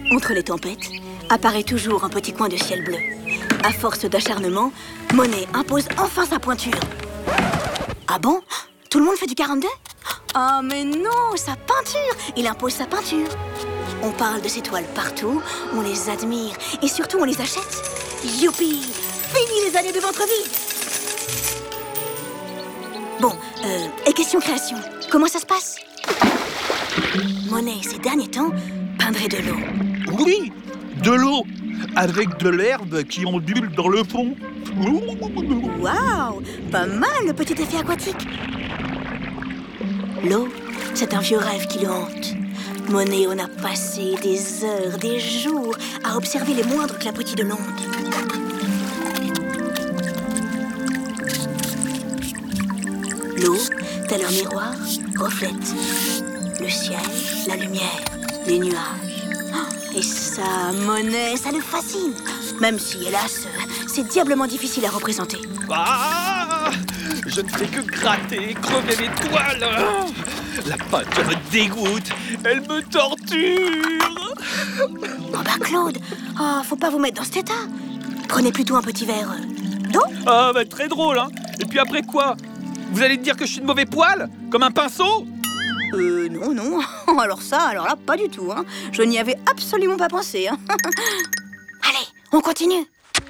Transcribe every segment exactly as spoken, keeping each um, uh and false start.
Entre les tempêtes, apparaît toujours un petit coin de ciel bleu. À force d'acharnement, Monet impose enfin sa pointure. Ah bon? Tout le monde fait du quarante-deux? Ah mais non, sa peinture! Il impose sa peinture. On parle de ses toiles partout, on les admire et surtout on les achète. Youpi! Fini les années de ventre vide! Bon, euh, et question création, comment ça se passe? Monet, ces derniers temps, peindrait de l'eau. Oui, de l'eau, avec de l'herbe qui ondule dans le fond. Waouh, pas mal le petit effet aquatique. L'eau, c'est un vieux rêve qui le hante. Monet en a passé des heures, des jours à observer les moindres clapotis de l'onde. L'eau, tel un miroir, reflète le ciel, la lumière, les nuages. Et ça, Monet, ça le fascine. Même si, hélas, c'est diablement difficile à représenter. Ah, je ne fais que gratter, crever les toiles. La peinture me dégoûte, elle me torture. Oh bah Claude, oh, faut pas vous mettre dans cet état. Prenez plutôt un petit verre euh, d'eau. Ah, bah très drôle, hein. Et puis après quoi? Vous allez me dire que je suis de mauvais poil? Comme un pinceau? Euh, non, non. Alors ça, alors là, pas du tout, hein. Je n'y avais absolument pas pensé, hein. Allez, on continue.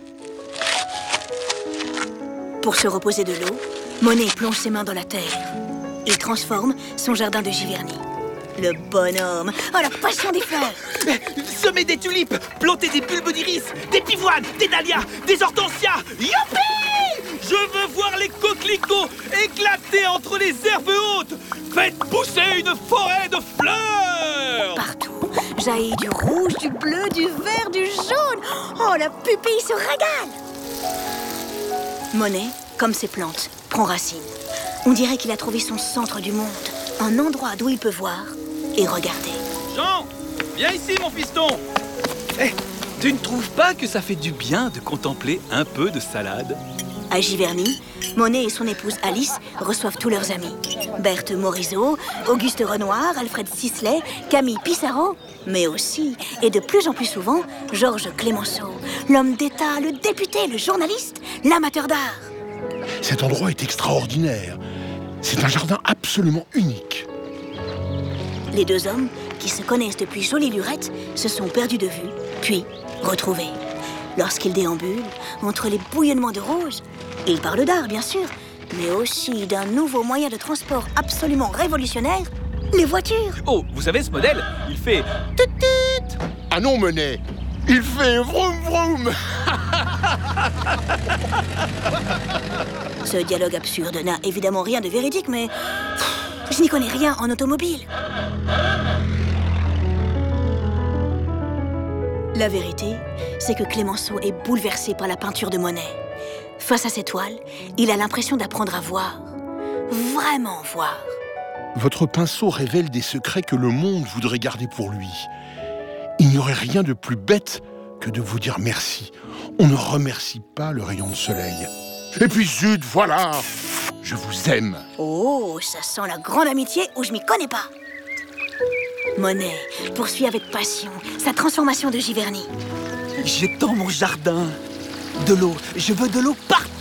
Pour se reposer de l'eau, Monet plonge ses mains dans la terre. Il transforme son jardin de Giverny. Le bonhomme. Oh, la passion des fleurs. Semer des tulipes, planter des bulbes d'iris, des pivoines, des dahlias, des hortensias. Youpi! Je veux voir les coquelicots éclater entre les herbes hautes. Faites pousser une forêt de fleurs. Partout, jaillit du rouge, du bleu, du vert, du jaune. Oh, la pupille se régale. Monet, comme ses plantes, prend racine. On dirait qu'il a trouvé son centre du monde, un endroit d'où il peut voir et regarder. Jean, viens ici, mon fiston. Eh, tu ne trouves pas que ça fait du bien de contempler un peu de salade? À Giverny, Monet et son épouse Alice reçoivent tous leurs amis. Berthe Morisot, Auguste Renoir, Alfred Sisley, Camille Pissarro, mais aussi, et de plus en plus souvent, Georges Clemenceau, l'homme d'État, le député, le journaliste, l'amateur d'art. Cet endroit est extraordinaire. C'est un jardin absolument unique. Les deux hommes, qui se connaissent depuis jolie lurette, se sont perdus de vue, puis retrouvés. Lorsqu'ils déambulent entre les bouillonnements de roses, ils parlent d'art, bien sûr, mais aussi d'un nouveau moyen de transport absolument révolutionnaire, les voitures. Oh, vous savez, ce modèle, il fait tut-tut. Ah non, Monet, il fait vroom vroom. Ce dialogue absurde n'a évidemment rien de véridique, mais pff, je n'y connais rien en automobile. La vérité, c'est que Clemenceau est bouleversé par la peinture de Monet. Face à ses toiles, il a l'impression d'apprendre à voir. Vraiment voir. Votre pinceau révèle des secrets que le monde voudrait garder pour lui. Il n'y aurait rien de plus bête que de vous dire merci. On ne remercie pas le rayon de soleil. Et puis zut, voilà! Je vous aime. Oh, ça sent la grande amitié où je m'y connais pas. Monet poursuit avec passion sa transformation de Giverny. J'étends mon jardin. De l'eau, je veux de l'eau partout.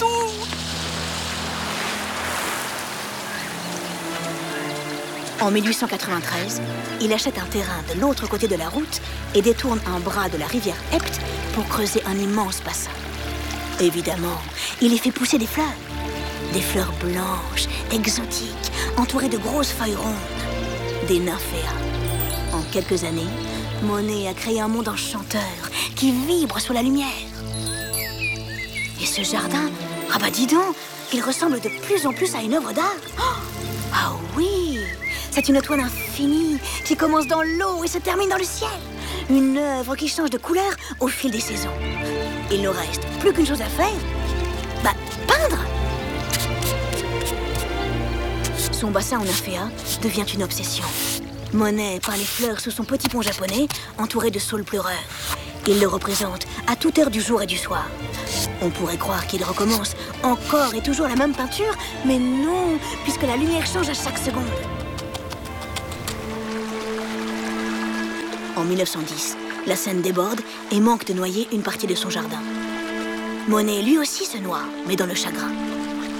En mille huit cent quatre-vingt-treize, il achète un terrain de l'autre côté de la route et détourne un bras de la rivière Epte pour creuser un immense bassin. Évidemment, il y fait pousser des fleurs. Des fleurs blanches, exotiques, entourées de grosses feuilles rondes. Des nymphéas. En quelques années, Monet a créé un monde enchanteur qui vibre sous la lumière. Et ce jardin, ah bah dis donc, il ressemble de plus en plus à une œuvre d'art. Oh, ah oui, c'est une toile infinie qui commence dans l'eau et se termine dans le ciel. Une œuvre qui change de couleur au fil des saisons. Il ne reste plus qu'une chose à faire, bah peindre. Son bassin en nymphéa devient une obsession. Monet peint les fleurs sous son petit pont japonais, entouré de saules pleureurs. Il le représente à toute heure du jour et du soir. On pourrait croire qu'il recommence encore et toujours la même peinture, mais non, puisque la lumière change à chaque seconde. En mille neuf cent dix, La Seine déborde et manque de noyer une partie de son jardin. Monet lui aussi se noie, mais dans le chagrin.